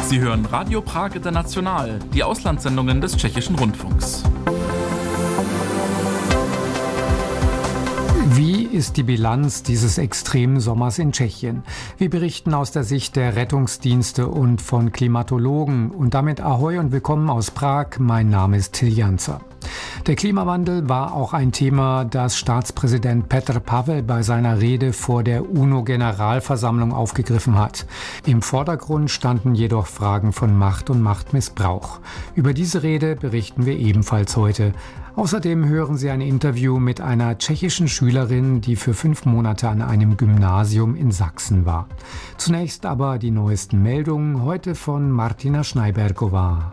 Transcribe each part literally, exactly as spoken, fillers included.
Sie hören Radio Prag International, die Auslandssendungen des Tschechischen Rundfunks. Wie ist die Bilanz dieses extremen Sommers in Tschechien? Wir berichten aus der Sicht der Rettungsdienste und von Klimatologen. Und damit Ahoi und willkommen aus Prag. Mein Name ist Till Janzer. Der Klimawandel war auch ein Thema, das Staatspräsident Petr Pavel bei seiner Rede vor der UNO-Generalversammlung aufgegriffen hat. Im Vordergrund standen jedoch Fragen von Macht und Machtmissbrauch. Über diese Rede berichten wir ebenfalls heute. Außerdem hören Sie ein Interview mit einer tschechischen Schülerin, die für fünf Monate an einem Gymnasium in Sachsen war. Zunächst aber die neuesten Meldungen, heute von Martina Schneibergova.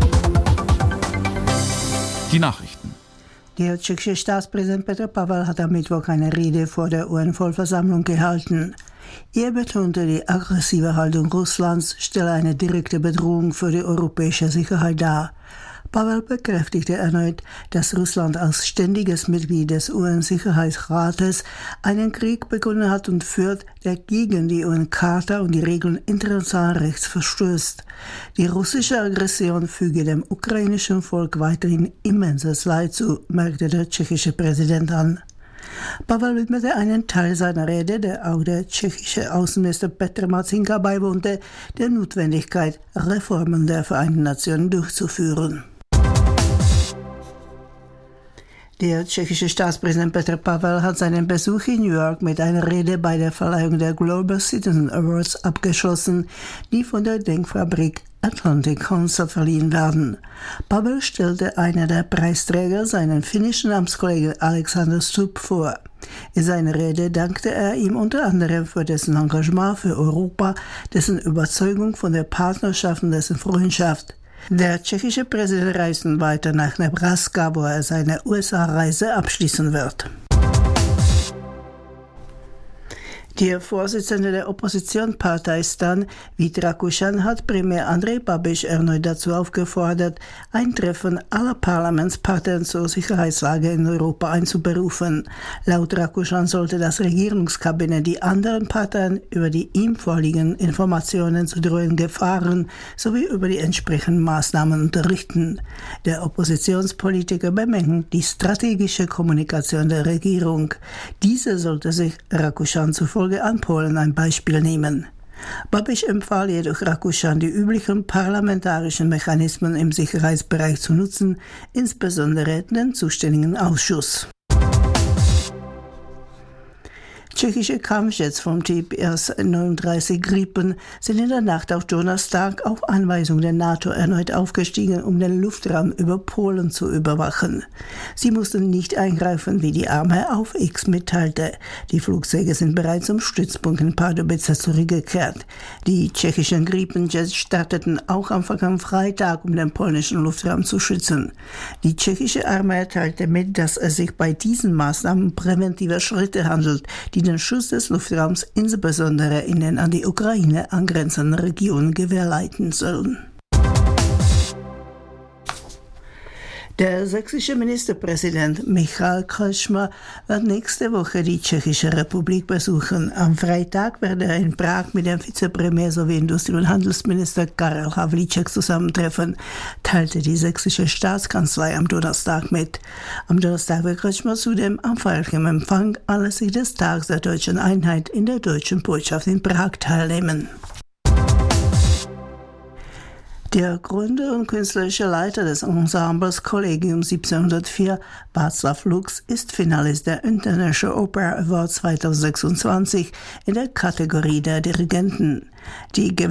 Die Nachrichten. Der tschechische Staatspräsident Petr Pavel hat am Mittwoch eine Rede vor der U N-Vollversammlung gehalten. Er betonte, die aggressive Haltung Russlands stelle eine direkte Bedrohung für die europäische Sicherheit dar. Pavel bekräftigte erneut, dass Russland als ständiges Mitglied des U N-Sicherheitsrates einen Krieg begonnen hat und führt, der gegen die U N-Charta und die Regeln internationalen Rechts verstößt. Die russische Aggression füge dem ukrainischen Volk weiterhin immenses Leid zu, merkte der tschechische Präsident an. Pavel widmete einen Teil seiner Rede, der auch der tschechische Außenminister Petr Marcinka beiwohnte, der Notwendigkeit, Reformen der Vereinten Nationen durchzuführen. Der tschechische Staatspräsident Petr Pavel hat seinen Besuch in New York mit einer Rede bei der Verleihung der Global Citizen Awards abgeschlossen, die von der Denkfabrik Atlantic Council verliehen werden. Pavel stellte einer der Preisträger, seinen finnischen Amtskollegen Alexander Stubb, vor. In seiner Rede dankte er ihm unter anderem für dessen Engagement für Europa, dessen Überzeugung von der Partnerschaft und dessen Freundschaft. Der tschechische Präsident reist nun weiter nach Nebraska, wo er seine U S A-Reise abschließen wird. Der Vorsitzende der Oppositionspartei Stan, Vít Rakušan, hat Premier Andrej Babiš erneut dazu aufgefordert, ein Treffen aller Parlamentsparteien zur Sicherheitslage in Europa einzuberufen. Laut Rakušan sollte das Regierungskabinett die anderen Parteien über die ihm vorliegenden Informationen zu drohenden Gefahren sowie über die entsprechenden Maßnahmen unterrichten. Der Oppositionspolitiker bemängelt die strategische Kommunikation der Regierung. Diese sollte sich Rakušan zufolge an Polen ein Beispiel nehmen. Babiš empfahl jedoch Rakušan, die üblichen parlamentarischen Mechanismen im Sicherheitsbereich zu nutzen, insbesondere den zuständigen Ausschuss. Tschechische Kampfjets vom Typ S neununddreißig Gripen sind in der Nacht auf Donnerstag auf Anweisung der NATO erneut aufgestiegen, um den Luftraum über Polen zu überwachen. Sie mussten nicht eingreifen, wie die Armee auf X mitteilte. Die Flugzeuge sind bereits zum Stützpunkt in Pardubice zurückgekehrt. Die tschechischen Gripenjets starteten auch am vergangenen Freitag, um den polnischen Luftraum zu schützen. Die tschechische Armee teilte mit, dass es sich bei diesen Maßnahmen um präventive Schritte handelt, die den Schutz des Luftraums insbesondere in den an die Ukraine angrenzenden Regionen gewährleisten sollen. Der sächsische Ministerpräsident Michal Kretschmer wird nächste Woche die Tschechische Republik besuchen. Am Freitag werde er in Prag mit dem Vizepremier sowie Industrie- und Handelsminister Karel Havlíček zusammentreffen, teilte die sächsische Staatskanzlei am Donnerstag mit. Am Donnerstag wird Kretschmer zudem am feierlichen Empfang anlässlich des Tags der deutschen Einheit in der deutschen Botschaft in Prag teilnehmen. Der Gründer und künstlerische Leiter des Ensembles Collegium siebzehnhundertvier, Václav Lux, ist Finalist der International Opera Award zweitausendsechsundzwanzig in der Kategorie der Dirigenten. Die